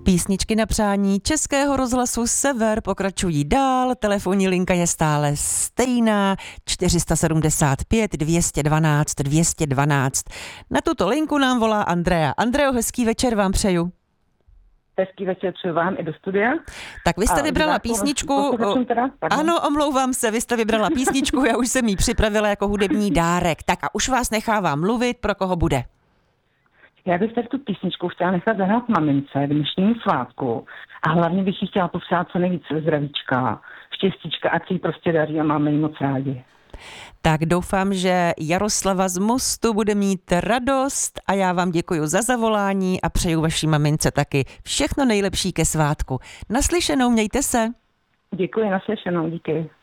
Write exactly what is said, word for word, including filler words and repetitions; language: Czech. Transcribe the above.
Písničky na přání Českého rozhlasu Sever pokračují dál, telefonní linka je stále stejná čtyři sedmdesát pět, dvě dvanáct, dvě dvanáct. Na tuto linku nám volá Andrea. Andreo, hezký večer vám přeju. Hezký večer přeju vám i do studia. Tak vy jste A vybrala divákům, písničku. teda, Ano, omlouvám se, vy jste vybrala písničku, já už jsem ji připravila jako hudební dárek. Tak a už vás nechávám mluvit, pro koho bude. Já bych tady tu písničku chtěla nechat zahrát mamince k dnešnímu svátku a hlavně bych jí chtěla popřát co nejvíc zdravíčka, štěstíčka, ať si jí prostě daří a máme jí moc rádi. Tak doufám, že Jaroslava z Mostu bude mít radost a já vám děkuji za zavolání a přeju vaší mamince taky všechno nejlepší ke svátku. Naslyšenou, mějte se. Děkuji, naslyšenou, díky.